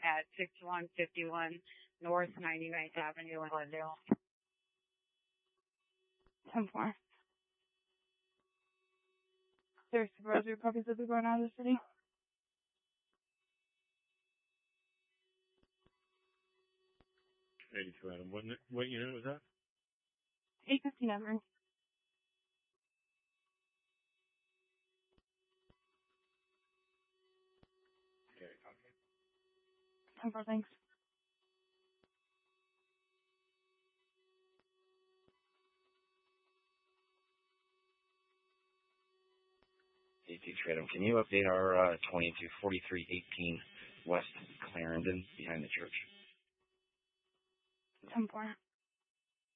at 6151 North 99th Avenue in Glendale. 10-4. There are supervisory copies of the going out of the city. Adam. What unit was that? 859. Okay, copy. 10-4, thanks. Hey, Teacher Adam, can you update our 224318 West Clarendon behind the church? 10-4.